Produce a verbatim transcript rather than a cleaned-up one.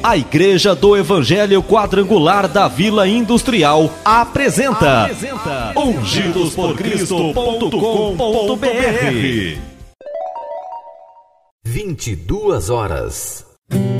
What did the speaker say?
A Igreja do Evangelho Quadrangular da Vila Industrial apresenta, apresenta ungidos por cristo ponto com ponto br. vinte e duas horas.